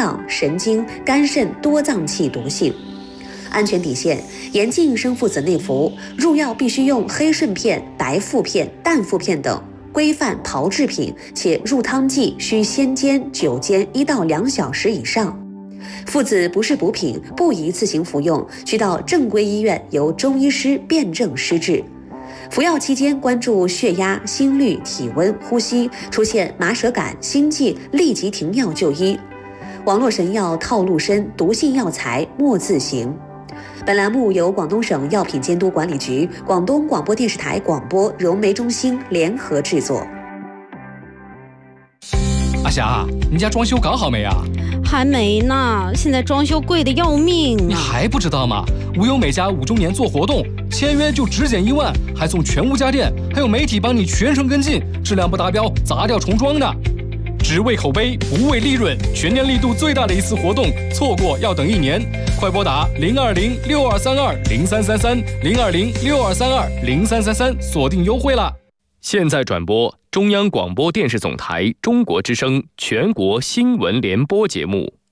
脏、神经、肝肾多脏器毒性。安全底线：严禁生附子内服，入药必须用黑顺片、白附片、氮附片等规范炮制品，且入汤剂需先煎、久煎1到2小时以上。附子不是补品，不宜自行服用，需到正规医院由中医师辨证施治。服药期间关注血压、心率、体温、呼吸，出现麻舌感、心悸，立即停药就医。网络神药套路深，毒性药材莫自行。本栏目由广东省药品监督管理局、广东广播电视台广播融媒中心联合制作。 阿霞，你家装修搞好没啊？ 还没呢，现在装修贵得要命你还不知道吗？无忧美家5周年做活动，签约就只减1万，还送全屋家电，还有媒体帮你全程跟进，质量不达标砸掉重装的。只为口碑，不为利润，全年力度最大的一次活动，错过要等1年。快拨打020-6232-0333，020-6232-0333，锁定优惠啦！现在转播中央广播电视总台中国之声全国新闻联播节目。